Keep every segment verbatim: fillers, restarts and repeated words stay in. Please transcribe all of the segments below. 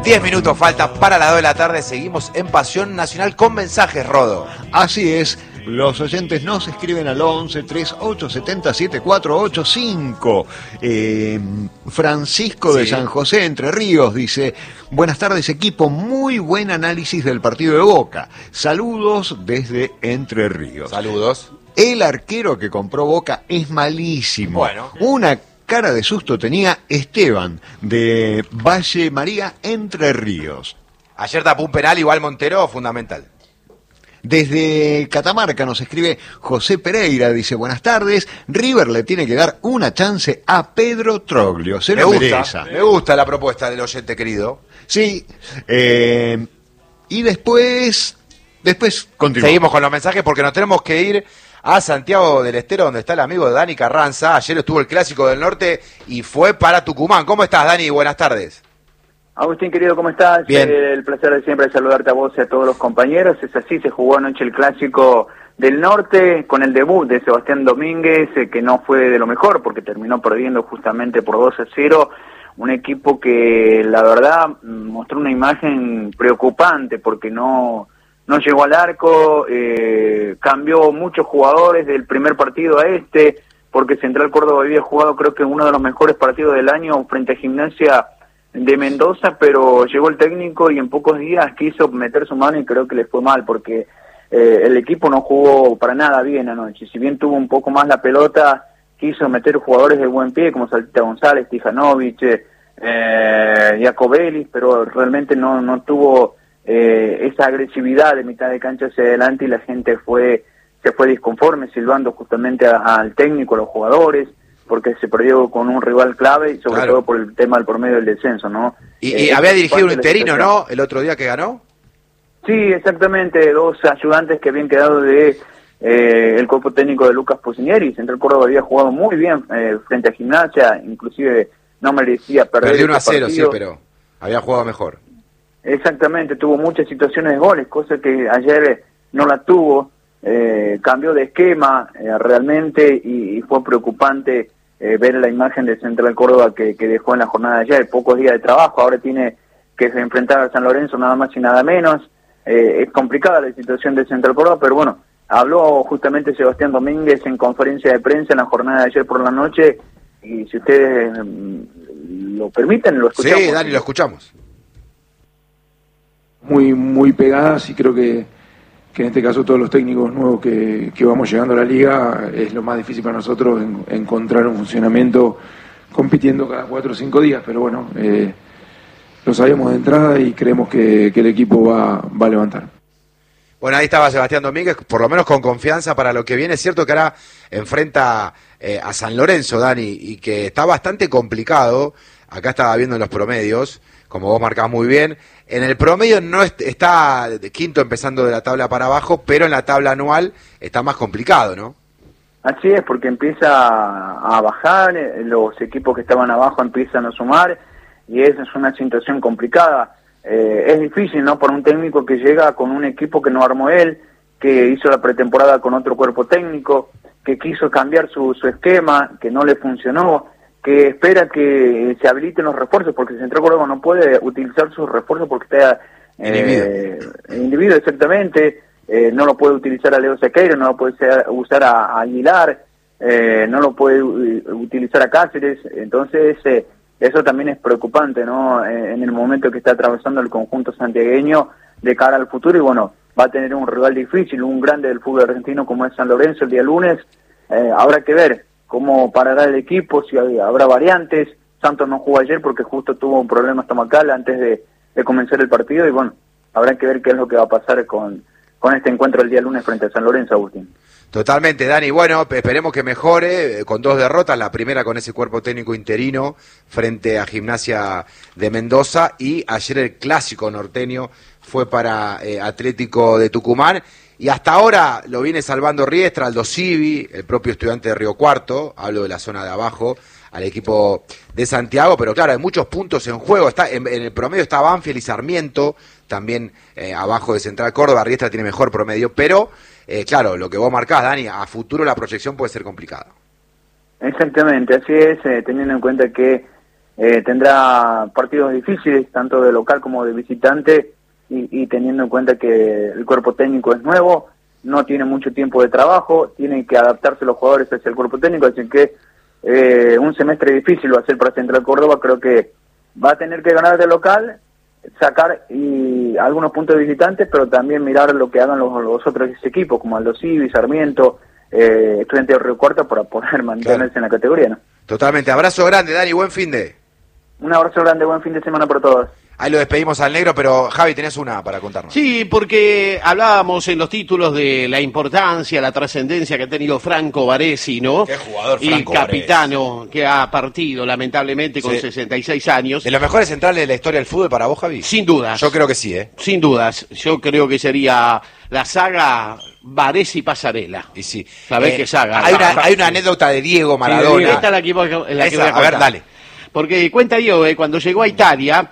Diez minutos faltan para las dos de la tarde. Seguimos en Pasión Nacional con mensajes, Rodo. Así es. Los oyentes nos escriben al once, treinta y ocho, setenta, setenta y cuatro ochenta y cinco. Eh, Francisco de Sí. San José, Entre Ríos, dice: buenas tardes, equipo, muy buen análisis del partido de Boca. Saludos desde Entre Ríos. Saludos. El arquero que compró Boca es malísimo. Bueno. Una cara de susto tenía Esteban, de Valle María, Entre Ríos. Ayer tapó un penal, igual Montero, fundamental. Desde Catamarca nos escribe José Pereira, dice: buenas tardes, River le tiene que dar una chance a Pedro Troglio, se Me lo gusta, merece. me gusta la propuesta del oyente querido. Sí, eh, y después, después continuamos. Seguimos con los mensajes porque nos tenemos que ir a Santiago del Estero, donde está el amigo de Dani Carranza. Ayer estuvo el Clásico del Norte y fue para Tucumán. ¿Cómo estás, Dani? Buenas tardes. Agustín, querido, ¿cómo estás? Bien. Eh, el placer de siempre saludarte a vos y a todos los compañeros. Es así, se jugó anoche el Clásico del Norte con el debut de Sebastián Domínguez, eh, que no fue de lo mejor porque terminó perdiendo justamente por dos a cero. Un equipo que, la verdad, mostró una imagen preocupante porque no, no llegó al arco, eh, cambió muchos jugadores del primer partido a este, porque Central Córdoba había jugado creo que uno de los mejores partidos del año frente a Gimnasia de Mendoza, pero llegó el técnico y en pocos días quiso meter su mano y creo que le fue mal porque eh, el equipo no jugó para nada bien anoche. Si bien tuvo un poco más la pelota, quiso meter jugadores de buen pie como Saltita González, Tijanovic, eh, Jacobelis, pero realmente no, no tuvo eh, esa agresividad de mitad de cancha hacia adelante y la gente fue se fue disconforme, silbando justamente a, al técnico, a los jugadores, porque se perdió con un rival clave y sobre Claro. todo por el tema del promedio del descenso, ¿no? Y, Eh, y es había dirigido un preocupante la interino, situación. ¿no? El otro día que ganó. Sí, exactamente, dos ayudantes que habían quedado de eh, el cuerpo técnico de Lucas Pusineri. Central Córdoba había jugado muy bien eh, frente a Gimnasia, inclusive no merecía perder. Perdió uno a este cero, sí, partido. pero había jugado mejor. Exactamente, tuvo muchas situaciones de goles, cosa que ayer eh, no la tuvo. Eh, cambió de esquema eh, realmente y, y fue preocupante eh, ver la imagen de Central Córdoba que, que dejó en la jornada de ayer, pocos días de trabajo, ahora tiene que enfrentar a San Lorenzo nada más y nada menos. Eh, es complicada la situación de Central Córdoba, pero bueno, habló justamente Sebastián Domínguez en conferencia de prensa en la jornada de ayer por la noche y si ustedes mm, lo permiten, lo escuchamos. Sí, Dani, lo escuchamos. Muy, muy pegadas y creo que que en este caso todos los técnicos nuevos que, que vamos llegando a la liga es lo más difícil para nosotros en, encontrar un funcionamiento compitiendo cada cuatro o cinco días, pero bueno, eh, lo sabíamos de entrada y creemos que, que el equipo va, va a levantar. Bueno, ahí estaba Sebastián Domínguez, por lo menos con confianza para lo que viene. Es cierto que ahora enfrenta eh, a San Lorenzo, Dani, y que está bastante complicado. Acá estaba viendo en los promedios, como vos marcás muy bien. En el promedio no est- está de quinto empezando de la tabla para abajo, pero en la tabla anual está más complicado, ¿no? Así es, porque empieza a bajar, eh, los equipos que estaban abajo empiezan a sumar y esa es una situación complicada. Eh, es difícil, ¿no? Por un técnico que llega con un equipo que no armó él, que hizo la pretemporada con otro cuerpo técnico, que quiso cambiar su, su esquema, que no le funcionó, que espera que se habiliten los refuerzos, porque Central Córdoba no puede utilizar sus refuerzos porque está eh, individuo, exactamente, eh, no lo puede utilizar a Leo Sequeiro, no lo puede ser, usar a, a Aguilar, eh, no lo puede uh, utilizar a Cáceres, entonces eh, eso también es preocupante, ¿no? Eh, en el momento que está atravesando el conjunto santiagueño de cara al futuro y bueno, va a tener un rival difícil, un grande del fútbol argentino como es San Lorenzo el día lunes, eh, habrá que ver cómo parará el equipo, si habrá variantes. Santos no jugó ayer porque justo tuvo un problema estomacal antes de, de comenzar el partido y bueno, habrá que ver qué es lo que va a pasar con, con este encuentro el día lunes frente a San Lorenzo, Agustín. Totalmente, Dani. Bueno, esperemos que mejore eh, con dos derrotas, la primera con ese cuerpo técnico interino frente a Gimnasia de Mendoza y ayer el clásico norteño fue para eh, Atlético de Tucumán. Y hasta ahora lo viene salvando Riestra, Aldo Civi, el propio Estudiante de Río Cuarto, hablo de la zona de abajo, al equipo de Santiago, pero claro, hay muchos puntos en juego, está en, en el promedio está Banfield y Sarmiento, también eh, abajo de Central Córdoba, Riestra tiene mejor promedio, pero eh, claro, lo que vos marcás, Dani, a futuro la proyección puede ser complicada. Exactamente, así es, eh, teniendo en cuenta que eh, tendrá partidos difíciles, tanto de local como de visitante, y, y teniendo en cuenta que el cuerpo técnico es nuevo, no tiene mucho tiempo de trabajo, tienen que adaptarse los jugadores hacia el cuerpo técnico, así que eh, un semestre difícil va a ser para Central Córdoba. Creo que va a tener que ganar de local, sacar y algunos puntos de visitantes, pero también mirar lo que hagan los, los otros equipos, como Aldo Civi, Sarmiento, eh, Estudiantes de Río Cuarto, para poder mantenerse claro. en la categoría, ¿no? Totalmente. Abrazo grande, Dani, buen fin de... Un abrazo grande, buen fin de semana para todos. Ahí lo despedimos al negro, pero Javi, tenés una para contarnos. Sí, porque hablábamos en los títulos de la importancia, la trascendencia que ha tenido Franco Baresi, ¿no? Qué jugador, Franco Y capitano Baresi, que ha partido lamentablemente con sí. sesenta y seis años. ¿De los mejores centrales de la historia del fútbol para vos, Javi? Sin dudas. Yo creo que sí, ¿eh? Sin dudas. Yo creo que sería la saga Baresi Pasarela. Y sí. ¿Sabés eh, qué saga? Hay una, hay una anécdota de Diego Maradona. Sí, esta es la que, la que voy a, a ver, dale. Porque cuenta Diego, eh, cuando llegó a Italia,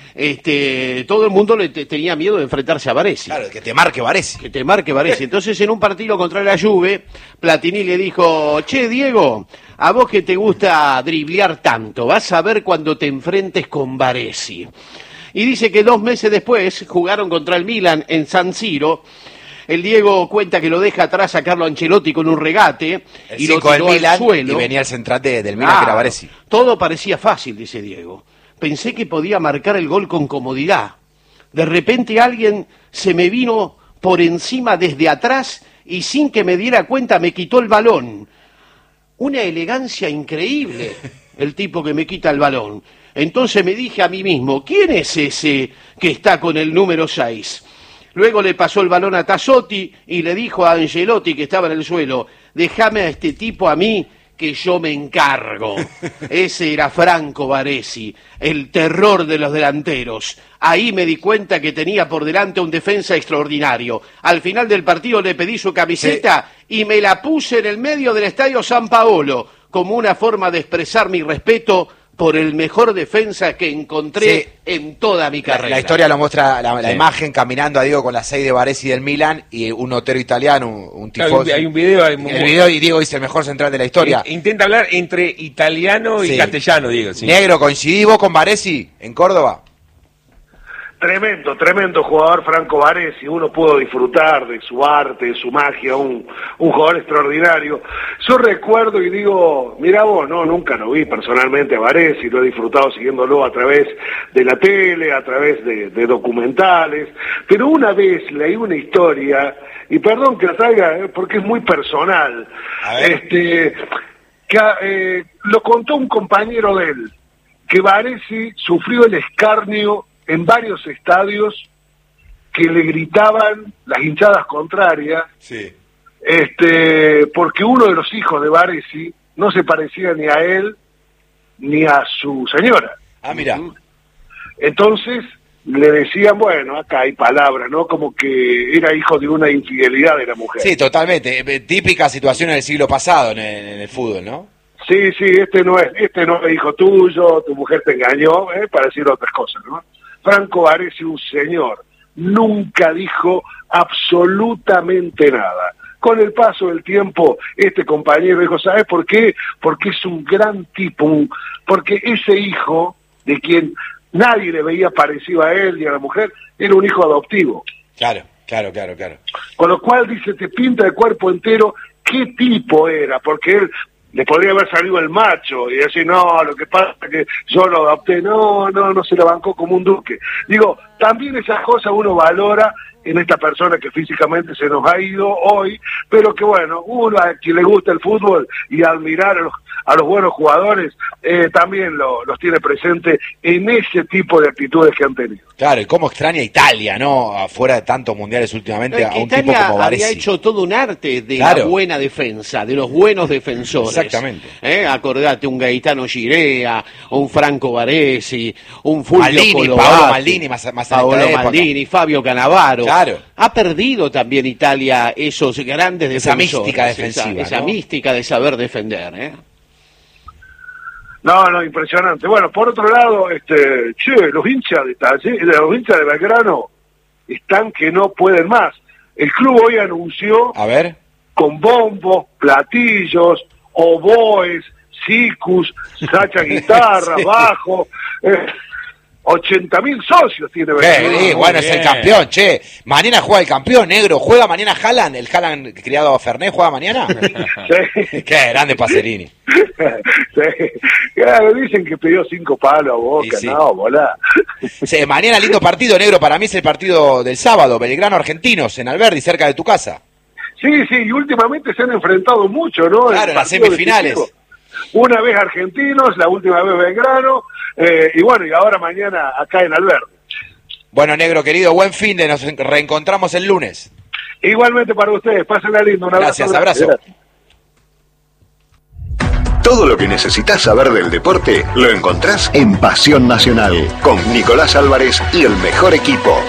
este, todo el mundo le te, tenía miedo de enfrentarse a Baresi. Claro, que te marque Baresi. Que te marque Baresi. Entonces, en un partido contra la Juve, Platini le dijo: che, Diego, a vos que te gusta driblear tanto, vas a ver cuando te enfrentes con Baresi. Y dice que dos meses después jugaron contra el Milan en San Siro. El Diego cuenta que lo deja atrás a Carlo Ancelotti con un regate el y lo tiró del Milan, al suelo. Y venía el central de, del Milan, ah, que era Baresi. Todo parecía fácil, dice Diego. Pensé que podía marcar el gol con comodidad. De repente alguien se me vino por encima desde atrás y sin que me diera cuenta me quitó el balón. Una elegancia increíble, el tipo que me quita el balón. Entonces me dije a mí mismo: ¿quién es ese que está con el número seis? Luego le pasó el balón a Tassotti y le dijo a Ancelotti, que estaba en el suelo: déjame a este tipo a mí, que yo me encargo. Ese era Franco Baresi, el terror de los delanteros. Ahí me di cuenta que tenía por delante un defensa extraordinario. Al final del partido le pedí su camiseta sí. y me la puse en el medio del Estadio San Paolo, como una forma de expresar mi respeto por el mejor defensa que encontré sí. en toda mi carrera. La, la historia lo muestra, la, la sí. imagen caminando a Diego con la seis de Baresi del Milan y un notero italiano, un, un tifoso. Claro, hay un video. Hay muy... El video y Diego dice el mejor central de la historia. Intenta hablar entre italiano y sí. castellano, Diego. Sí. Negro, ¿coincidí vos con Baresi en Córdoba? Tremendo, tremendo jugador Franco Baresi. Uno pudo disfrutar de su arte, de su magia, un, un jugador extraordinario. Yo recuerdo y digo, mira vos, no, nunca lo vi personalmente a Baresi, lo he disfrutado siguiéndolo a través de la tele, a través de, de documentales, pero una vez leí una historia, y perdón que la traiga, eh, porque es muy personal, este, que eh, lo contó un compañero de él, que Baresi sufrió el escarnio en varios estadios, que le gritaban las hinchadas contrarias, sí. este, porque uno de los hijos de Baresi no se parecía ni a él ni a su señora. Ah, mira. Entonces le decían, bueno, acá hay palabras, ¿no? Como que era hijo de una infidelidad de la mujer. Sí, totalmente. Típica situación del siglo pasado en el, en el fútbol, ¿no? Sí, sí, este no es, este no es hijo tuyo, tu mujer te engañó, ¿eh? Para decir otras cosas, ¿no? Franco Baresi, un señor, nunca dijo absolutamente nada. Con el paso del tiempo, este compañero dijo, ¿sabes por qué? Porque es un gran tipo, un, porque ese hijo, de quien nadie le veía parecido a él y a la mujer, era un hijo adoptivo. Claro, claro, claro, claro. Con lo cual, dice, te pinta de cuerpo entero qué tipo era, porque él... le podría haber salido el macho y decir, no, lo que pasa es que yo lo adopté, no, no, no se la bancó como un duque. Digo, también esas cosas uno valora en esta persona que físicamente se nos ha ido hoy, pero que bueno, uno a quien le gusta el fútbol y admirar a los, a los buenos jugadores, eh, también lo, los tiene presente en ese tipo de actitudes que han tenido. Claro, y cómo extraña Italia, ¿no? Afuera de tantos mundiales últimamente, no, a un Italia tipo como Baresi. Había hecho todo un arte de claro. la buena defensa, de los buenos defensores. Exactamente. ¿Eh? Acordate, un Gaetano Girea, un Franco Baresi, un Fulvio Maldini, Colovati, Paolo Maldini, más, más Paolo Maldini, Fabio Cannavaro. Claro. Ha perdido también Italia esos grandes esa defensores. Esa mística defensiva. Esa, esa ¿no? mística de saber defender, ¿eh? No, no, impresionante. Bueno, por otro lado, este, che, los hinchas de Talle, los hinchas de Belgrano están que no pueden más. El club hoy anunció, a ver, con bombos, platillos, oboes, Sicus, Sacha Guitarra, Bajo, eh, ochenta mil socios tiene Belgrano. Sí, bueno, es el campeón, che. Mañana juega el campeón, negro. ¿Juega mañana Haaland? ¿El Haaland criado a Fernet juega mañana? Sí. Qué grande Pacerini. Sí. Claro, dicen que pidió cinco palos a Boca, sí. No, volá. Sí, mañana lindo partido, negro. Para mí es el partido del sábado. Belgrano Argentinos, en Alberdi, cerca de tu casa. Sí, sí, y últimamente se han enfrentado mucho, ¿no? Claro, en las semifinales. Decisivo. Una vez Argentinos, la última vez Belgrano, eh, y bueno, y ahora mañana acá en Alberdi. Bueno, negro querido, buen fin de, nos reencontramos el lunes. Igualmente para ustedes, pásenla lindo, un abrazo. Gracias, abrazo. Gracias. Todo lo que necesitas saber del deporte lo encontrás en Pasión Nacional, con Nicolás Álvarez y el mejor equipo.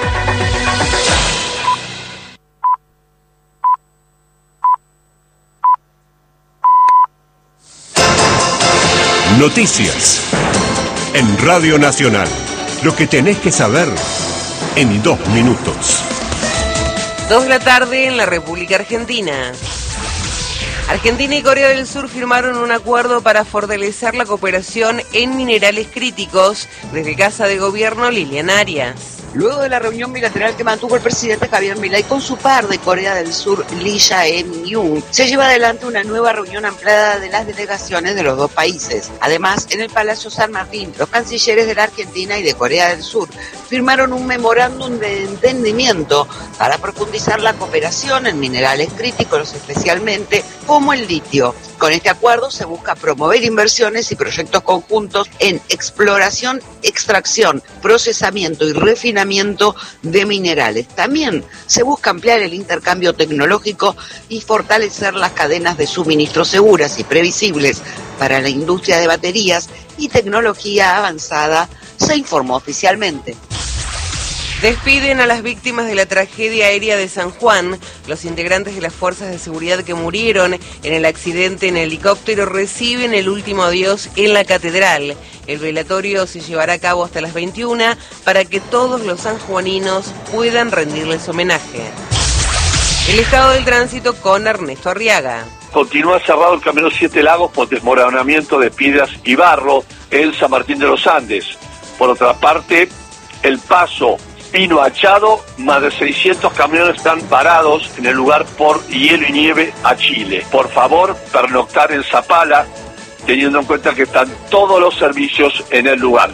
Noticias en Radio Nacional. Lo que tenés que saber en dos minutos. Dos de la tarde en la República Argentina. Argentina y Corea del Sur firmaron un acuerdo para fortalecer la cooperación en minerales críticos. Desde Casa de Gobierno, Lilian Arias. Luego de la reunión bilateral que mantuvo el presidente Javier Milei con su par de Corea del Sur, Lee Jae-myung, se lleva adelante una nueva reunión ampliada de las delegaciones de los dos países. Además, en el Palacio San Martín, los cancilleres de la Argentina y de Corea del Sur firmaron un memorándum de entendimiento para profundizar la cooperación en minerales críticos, especialmente como el litio. Con este acuerdo se busca promover inversiones y proyectos conjuntos en exploración, extracción, procesamiento y refinamiento de minerales. También se busca ampliar el intercambio tecnológico y fortalecer las cadenas de suministro seguras y previsibles para la industria de baterías y tecnología avanzada, se informó oficialmente. Despiden a las víctimas de la tragedia aérea de San Juan. Los integrantes de las fuerzas de seguridad que murieron en el accidente en helicóptero reciben el último adiós en la catedral. El velatorio se llevará a cabo hasta las veintiuna para que todos los sanjuaninos puedan rendirles homenaje. El estado del tránsito con Ernesto Arriaga. Continúa cerrado el camino Siete Lagos por desmoronamiento de piedras y barro en San Martín de los Andes. Por otra parte, el paso Pino Achado, más de seiscientos camiones están parados en el lugar por hielo y nieve a Chile. Por favor, pernoctar en Zapala, teniendo en cuenta que están todos los servicios en el lugar.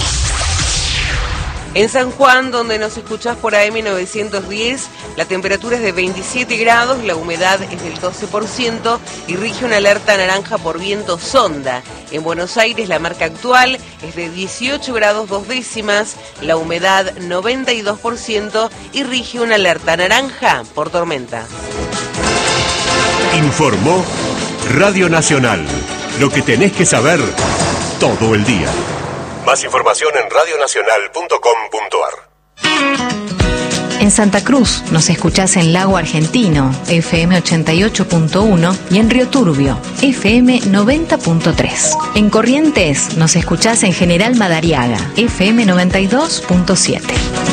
En San Juan, donde nos escuchás por A M novecientos diez, la temperatura es de veintisiete grados, la humedad es del doce por ciento y rige una alerta naranja por viento sonda. En Buenos Aires, la marca actual es de dieciocho grados dos décimas, la humedad noventa y dos por ciento y rige una alerta naranja por tormenta. Informó Radio Nacional. Lo que tenés que saber todo el día. Más información en radio nacional punto com punto a r. En Santa Cruz nos escuchás en Lago Argentino, F M ochenta y ocho punto uno, y en Río Turbio, F M noventa punto tres. En Corrientes nos escuchás en General Madariaga, F M noventa y dos punto siete.